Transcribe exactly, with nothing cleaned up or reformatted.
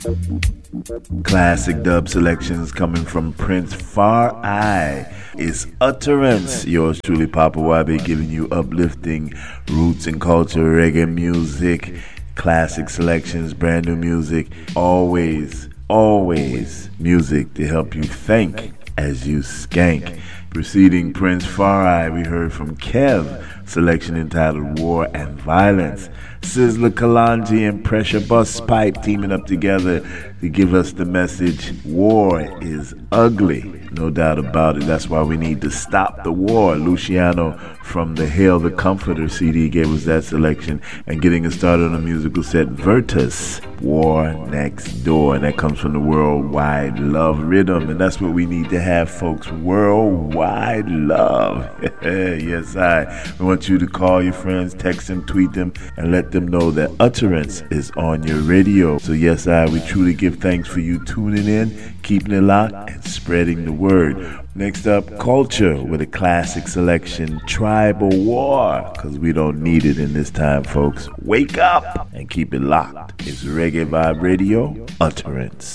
Classic dub selections coming from Prince Far Eye is Utterance. Yours truly, Papa Wabi, giving you uplifting roots and culture, reggae music, classic selections, brand new music, always, always music to help you think as you skank. Preceding Prince Far Eye, we heard from Kev, selection entitled War and Violence. Sizzla Kalonji and Pressure Bus Pipe teaming up together to give us the message, war is ugly. No doubt about it. That's why we need to stop the war. Luciano from the Hail the Comforter C D gave us that selection. And getting us started on a musical set, Virtus, War Next Door. And that comes from the Worldwide Love Rhythm. And that's what we need to have, folks. Worldwide love. Yes, I. We want you to call your friends, text them, tweet them, and let them know that Utterance is on your radio. So yes, I, we truly give thanks for you tuning in, keeping it locked, and spreading the word. Next up, Culture with a classic selection, Tribal War, because we don't need it in this time, folks. Wake up and keep it locked. It's Reggae Vibe Radio, Utterance.